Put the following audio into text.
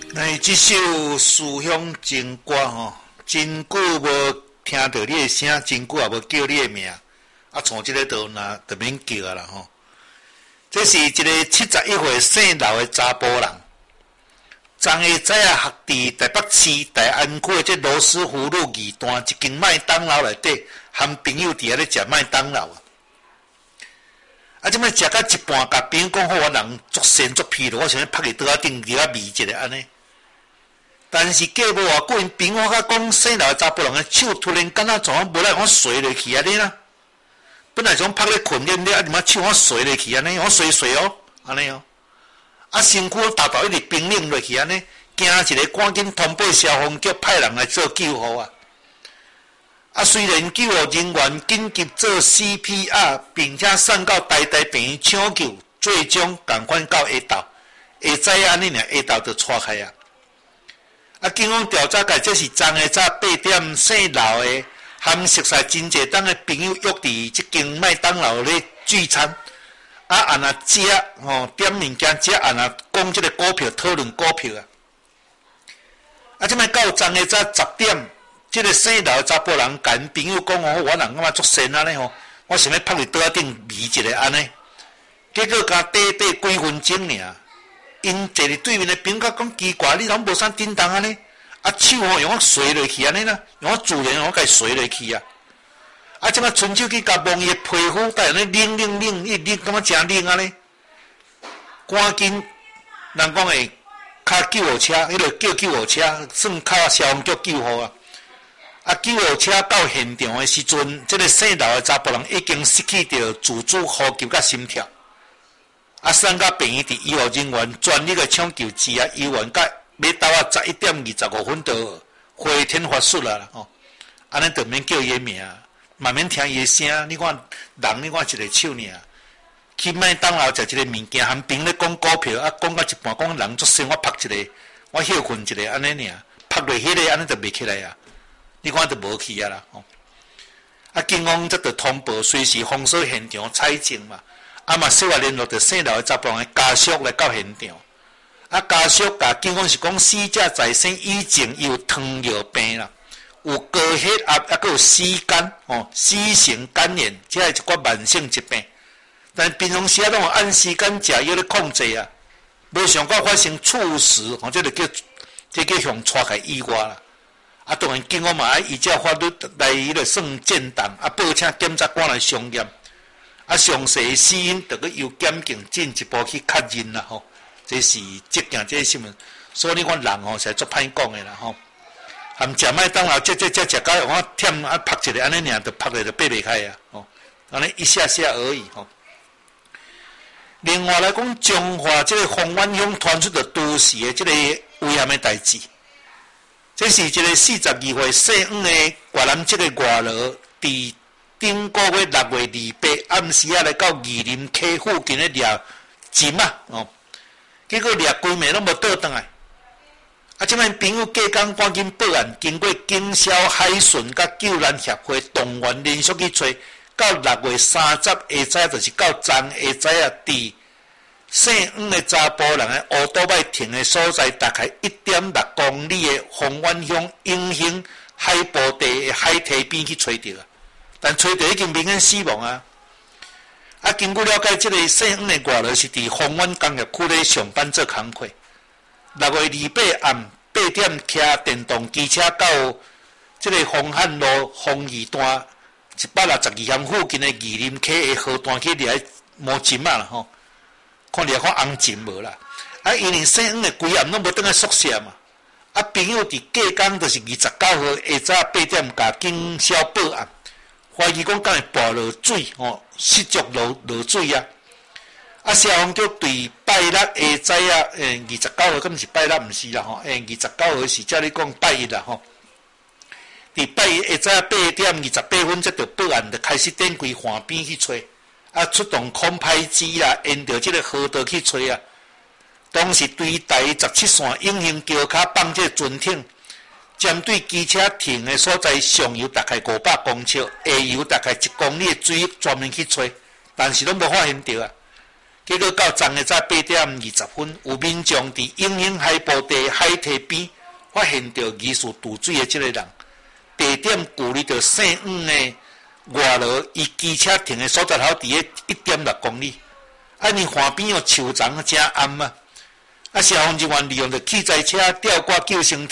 来，这首《思乡情歌》吼，真久无听到你的声，真久也无叫你的名，从这个就免叫啦吼。这是一个71岁姓刘的查甫人，昨下早啊学伫台北市大安区的这罗斯福路二段一间麦当劳内底，和朋友伫遐咧食麦当劳啊。即摆食到一半，甲朋友讲好，我人足酸足疲劳，我想要拍伫桌仔顶伫遐糜一下安尼。但是过无偌久，因朋友甲讲，姓刘的查甫人的手突然间怎无来我垂落去安尼啦。本来想拍咧困咧，你妈手我垂落去安尼，我垂哦，安尼哦。身躯大一直冰冷落去安尼，惊一个赶紧通报消防局派人来做救护啊。虽然救护人员紧急做 CPR， 并且送到台大病院抢救，最终赶快到下昼，下早安尼尔下昼就错开啊。警方调查解，这是昨下早8点姓刘的，和熟悉真济档的朋友约伫即间麦当劳咧聚餐，安那食点物件食，安那讲即个股票，讨论股票啊。即摆到昨下早10点，即个姓刘的查甫人甲因朋友讲我人感觉足酸安尼吼，我想要拍伫桌仔顶糜一下安尼，结果甲短几分钟尔。因坐伫对面的朋友讲奇怪，你拢无啥震动安尼，手用我垂落去安尼啦，用我自然用我甲伊垂落去啊。即摆伸手去甲摸伊的皮肤，带安尼冷，感觉真冷安尼。赶紧，人讲会敲救护车，迄个叫救护车，算敲消防局救护啊。救护车到现场的时阵，这个姓刘的查甫人已经失去着自主呼吸甲心跳。送到病院伫医护人员全力的抢救之下，医院甲要到11点25分就回天乏术啦吼。安尼就免叫伊的名，慢慢听伊的声。你看人，你看一个手尔，去麦当劳食一个物件，和朋友咧讲股票，讲到一半讲人足酸，我拍一个，我休困一下安尼尔，拍落迄个安尼就袂起来啊。你看就无去啊啦吼。警方则就通报随时封锁现场采证嘛。嘛，小话联络着姓刘的查甫人的家属来到现场。家属甲警方是讲，死者在生以前有糖尿病啦，有高血压，还有死肝死性肝炎，这是一个慢性疾病。但平常时拢有按时间食药咧控制啊，无想到发生猝死，这叫向带开意外啦。当然警方嘛爱依照法律来迄个算建档，报请检察官来详验。详细的死因，就由检警进一步去确认啦吼。这是这件这新闻，所以你看人是足歹讲的啦吼。含食麦当劳，食到我忝拍一个安尼尔，就拍了就爬袂开啊吼。安尼一下下而已吼。另外来讲，彰化这个丰原乡传出的都市的这个危险的代志，这是一个42岁姓黄的越南这个外劳伫顶个月6月28暗时来到义林溪附近咧掠金结果掠规暝拢无倒转来。即摆朋友隔工赶紧报案，经过警消、海巡甲救援协会动员连续去找，到6月30下早，就是到昨下早伫姓黄的查甫人的乌多摆停的所在，大概1.6公里的丰原乡永兴海埔地的海堤边去找到啊。但找到已经明显死亡啊！经过了解，这个姓黄的外劳是伫丰原工业区咧上班做工课。6月28暗8点，骑电动机车到这个丰汉路丰二段162巷附近的义林溪的河段去掠摸金啊吼，看掠看红金无啦。因为姓黄的规暗拢无倒来宿舍嘛。朋友伫隔工就是29号下早8点，甲警消报案。怀疑讲敢会跋落水失足落水啊！消防局对拜六下早29号，敢是拜六，毋是啦吼，29号是照你讲拜一啦吼。伫拜一下早8点28分，才着报案，就开始展开岸边去找，出动空拍机啦，沿着即个河道去找啊。当时对台17线永兴桥骹放这个船艇。针对机车停的所在，上游大概500公尺，下游大概1公里的水域专门去找，但是拢无发现到啊。 结果到昨日早8点20分，有民众伫永兴海埔地海堤边发现到疑似渡水的这个人，地点距离着姓黄的外路，伊机车停的所在头伫咧1.6公里。因岸边哦树丛真暗啊！消防人员利用着器材车吊挂救生艇，